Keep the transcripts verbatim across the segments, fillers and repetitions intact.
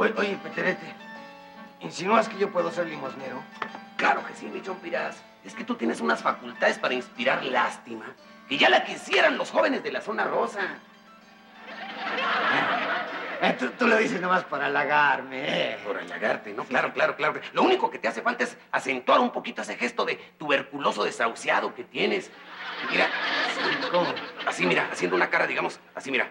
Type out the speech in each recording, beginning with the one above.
Oye, oye, Peterete, ¿insinúas que yo puedo ser limosnero? Claro que sí, mi Chompiras. Es que tú tienes unas facultades para inspirar lástima, que ya la quisieran los jóvenes de la zona rosa. Eh, tú, tú lo dices nomás para halagarme. Eh. Por halagarte, ¿no? Claro, claro, claro. Lo único que te hace falta es acentuar un poquito ese gesto de tuberculoso desahuciado que tienes. Mira, así, ¿cómo? Así, mira, haciendo una cara, digamos, así, mira.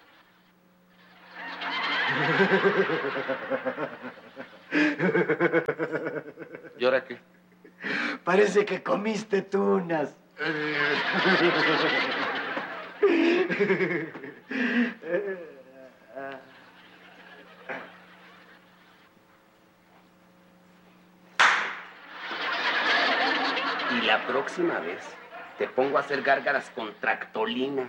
¿Y ahora qué? Parece que comiste tunas. Y la próxima vez te pongo a hacer gárgaras con tractolina.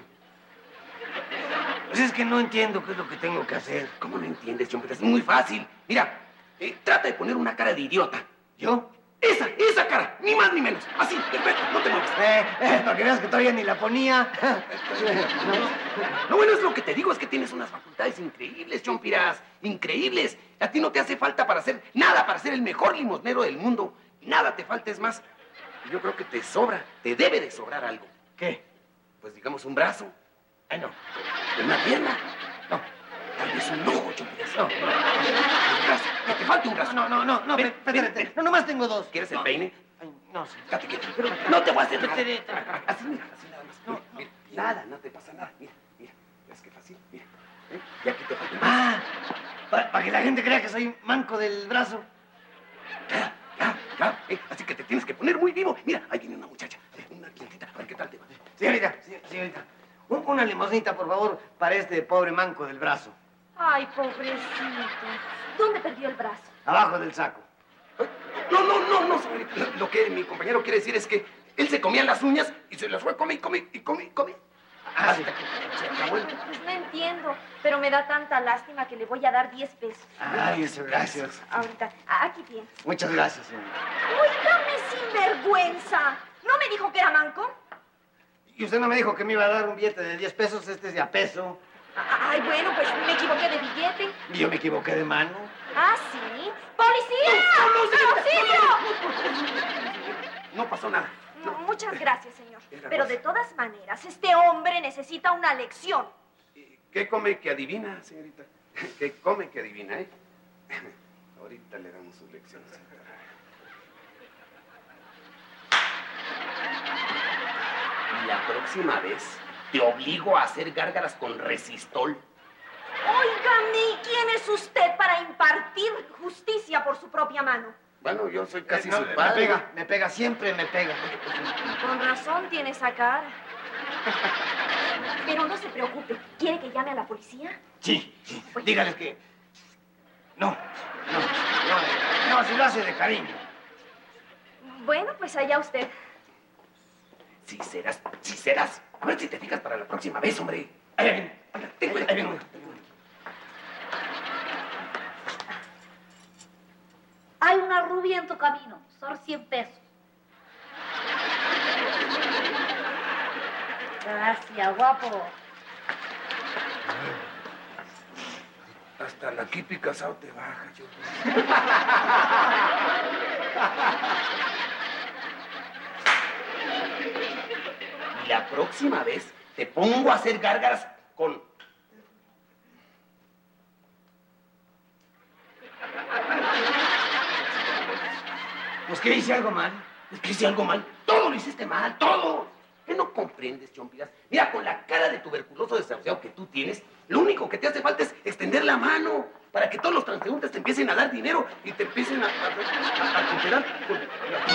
Pues es que no entiendo qué es lo que tengo que hacer. ¿Cómo no entiendes, Chompiras? Es muy fácil. Mira, eh, trata de poner una cara de idiota. ¿Yo? Esa, esa cara, ni más ni menos. Así, perfecto, no te muevas. Eh, eh, para que veas que todavía ni la ponía. No, bueno, es lo que te digo, es que tienes unas facultades increíbles, Chompiras. Increíbles. A ti no te hace falta para hacer nada, para ser el mejor limosnero del mundo. Nada te falta, es más. Yo creo que te sobra, te debe de sobrar algo. ¿Qué? Pues digamos un brazo. Ay, no. ¿Una pierna? No. Tal vez un ojo, Chompiras. No, no. Un brazo. Que te falte un brazo. No, no, no, no, Ven, Peterete. ven, ven. No, nomás tengo dos. ¿Quieres el No. peine? Ay, no sé. Date quieto. No te voy a hacer nada. Peterete. Así, mira, así nada más. No, Mira, no. mira, nada, no te pasa nada. Mira, mira. ¿Ves qué fácil? Mira. ¿Eh? Y aquí te falta un brazo. Ah, para, para que la gente crea que soy manco del brazo. Ya, ya, ya. ¿Eh? Así que te tienes que poner muy vivo. Mira, ahí viene una muchacha. Eh, Una clientita. A ver qué tal te va. Señorita, sí, señorita. Un- Una limosnita, por favor, para este pobre manco del brazo. Ay, pobrecito. ¿Dónde perdió el brazo? Abajo del saco. No, no, no, no, señorita. Lo, lo que mi compañero quiere decir es que él se comía las uñas y se las fue come y come y come y come. Ah, sí. Hasta que se acabó el... Pues no entiendo, pero me da tanta lástima que le voy a dar diez pesos. Ay, eso, gracias. Ahorita, a- aquí tienes. Muchas gracias, señorita. ¡Óigame, sinvergüenza! ¿No me dijo que era manco? Y usted no me dijo que me iba a dar un billete de diez pesos, este es de a peso. A- Ay, bueno, pues me equivoqué de billete. Y yo me equivoqué de mano. ¿Ah, sí? ¡Policía! ¡Auxilio! No pasó nada. No, muchas gracias, señor. Era Pero cosa. de todas maneras, este hombre necesita una lección. ¿Qué come que adivina, señorita? ¿Qué come que adivina, eh? Ahorita le damos sus lecciones. Y la próxima vez te obligo a hacer gárgaras con resistol. Óigame, ¿quién es usted para impartir justicia por su propia mano? Bueno, yo soy casi No, su me padre. pega, me pega, siempre me pega. Con razón tiene esa cara. Pero no se preocupe. ¿Quiere que llame a la policía? Sí, sí. Dígales que... No, no, no, no, si lo hace de cariño. Bueno, pues allá usted. Sí serás, sí serás. A ver si te fijas para la próxima vez, hombre. Ahí viene, Ten ahí cuidado. viene. Hay una rubia en tu camino, son cien pesos. Gracias, guapo. Hasta la Kipi Casao te baja, yo. Y la próxima vez te pongo a hacer gárgaras con... Pues que hice algo mal. Es que hice algo mal. Todo lo hiciste mal, todo. ¿Qué no comprendes, Chompiras? Mira, con la cara de tuberculoso desahuciado que tú tienes, lo único que te hace falta es extender la mano para que todos los transeúntes te empiecen a dar dinero y te empiecen a, a, a, a cooperar con...